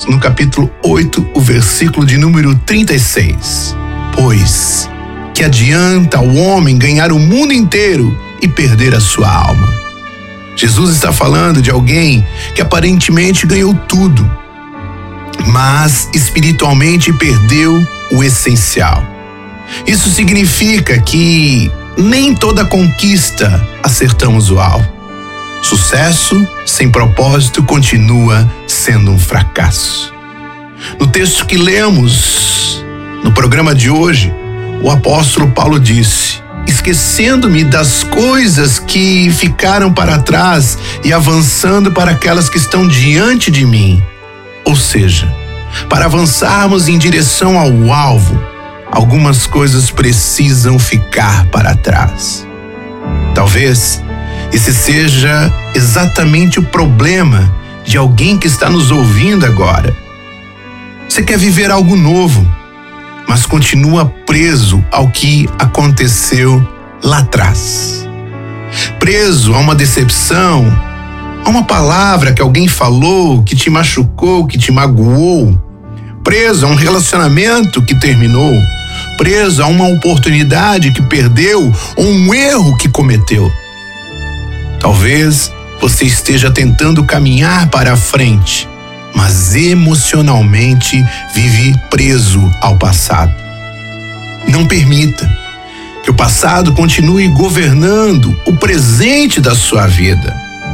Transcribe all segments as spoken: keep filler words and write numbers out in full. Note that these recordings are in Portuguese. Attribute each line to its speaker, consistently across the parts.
Speaker 1: no capítulo oito, o versículo de número trinta e seis. Pois, que adianta ao homem ganhar o mundo inteiro e perder a sua alma? Jesus está falando de alguém que aparentemente ganhou tudo, mas espiritualmente perdeu o essencial. Isso significa que nem toda conquista acertamos o alvo. Sucesso sem propósito continua sendo um fracasso. No texto que lemos no programa de hoje, o apóstolo Paulo disse: esquecendo-me das coisas que ficaram para trás e avançando para aquelas que estão diante de mim. Ou seja, para avançarmos em direção ao alvo, algumas coisas precisam ficar para trás. Talvez esse seja exatamente o problema de alguém que está nos ouvindo agora. Você quer viver algo novo, mas continua preso ao que aconteceu lá atrás. Preso a uma decepção, a uma palavra que alguém falou, que te machucou, que te magoou. Preso a um relacionamento que terminou. Preso a uma oportunidade que perdeu ou um erro que cometeu. Talvez você esteja tentando caminhar para a frente, mas emocionalmente vive preso ao passado. Não permita que o passado continue governando o presente da sua vida.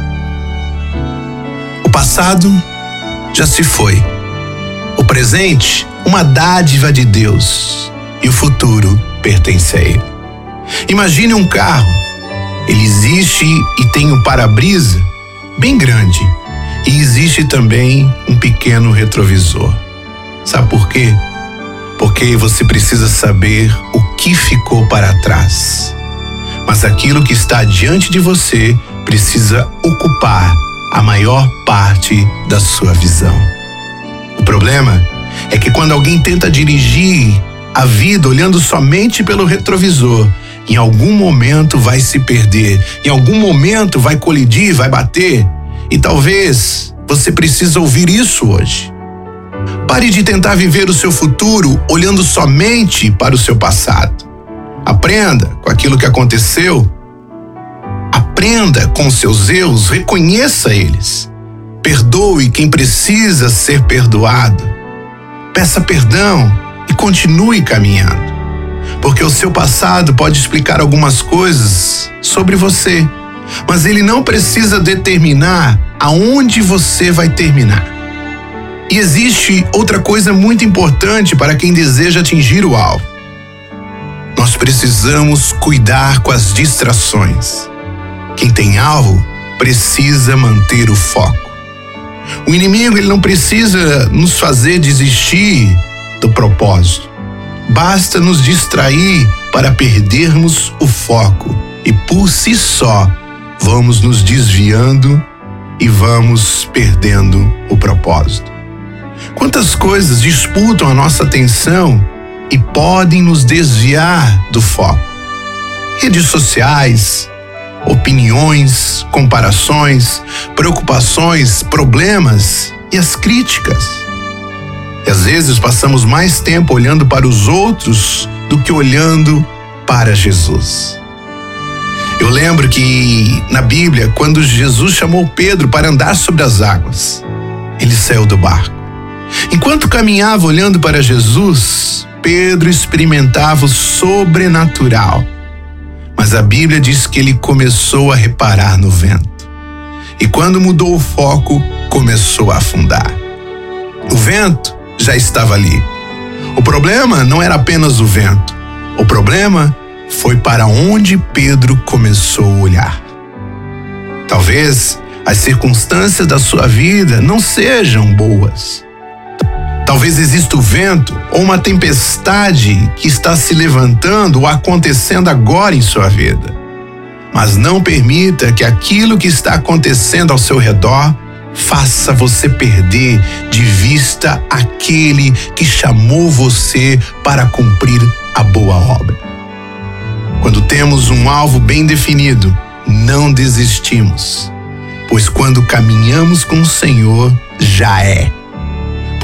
Speaker 1: O passado já se foi. O presente, uma dádiva de Deus, e o futuro pertence a Ele. Imagine um carro. Ele existe e tem um para-brisa bem grande. E existe também um pequeno retrovisor. Sabe por quê? Porque você precisa saber o que ficou para trás. Mas aquilo que está diante de você precisa ocupar a maior parte da sua visão. O problema é que quando alguém tenta dirigir a vida olhando somente pelo retrovisor, em algum momento vai se perder, em algum momento vai colidir, vai bater. E talvez você precise ouvir isso hoje. Pare de tentar viver o seu futuro olhando somente para o seu passado. Aprenda com aquilo que aconteceu. Aprenda com seus erros, reconheça eles. Perdoe quem precisa ser perdoado. Peça perdão e continue caminhando. Porque o seu passado pode explicar algumas coisas sobre você, mas ele não precisa determinar aonde você vai terminar. E existe outra coisa muito importante para quem deseja atingir o alvo. Nós precisamos cuidar com as distrações. Quem tem alvo precisa manter o foco. O inimigo ele não precisa nos fazer desistir do propósito. Basta nos distrair para perdermos o foco e por si só vamos nos desviando e vamos perdendo o propósito. Quantas coisas disputam a nossa atenção e podem nos desviar do foco? Redes sociais, opiniões, comparações, preocupações, problemas e as críticas. E às vezes passamos mais tempo olhando para os outros do que olhando para Jesus. Eu lembro que na Bíblia, quando Jesus chamou Pedro para andar sobre as águas, ele saiu do barco. Enquanto caminhava olhando para Jesus, Pedro experimentava o sobrenatural. Mas a Bíblia diz que ele começou a reparar no vento. E quando mudou o foco, começou a afundar. O vento já estava ali. O problema não era apenas o vento. O problema foi para onde Pedro começou a olhar. Talvez as circunstâncias da sua vida não sejam boas. Talvez exista o vento ou uma tempestade que está se levantando ou acontecendo agora em sua vida. Mas não permita que aquilo que está acontecendo ao seu redor faça você perder de vista aquele que chamou você para cumprir a boa obra. Quando temos um alvo bem definido, não desistimos, pois quando caminhamos com o Senhor, já é.